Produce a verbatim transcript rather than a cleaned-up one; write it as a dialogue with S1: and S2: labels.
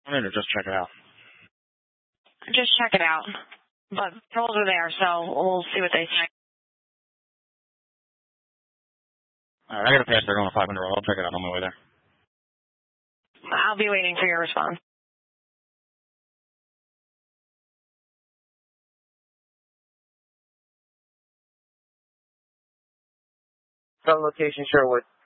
S1: I need to just check it out.
S2: Just check it out. But patrols are there, so we'll see what they say.
S1: All right, I got a pass there going to five hundred. I'll check it out on my way there.
S2: I'll be waiting for your response.
S3: Some location, Sherwood.